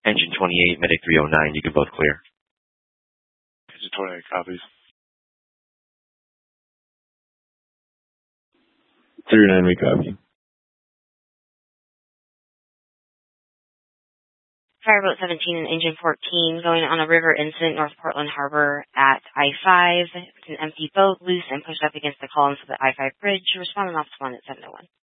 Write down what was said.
Engine 28, Medic 309, you can both clear. Engine 28 copies. 309, we copy. Fireboat 17 and Engine 14 going on a river incident North Portland Harbor at I-5. It's an empty boat, loose and pushed up against the columns of the I-5 bridge. Respond and Office 1 at 701.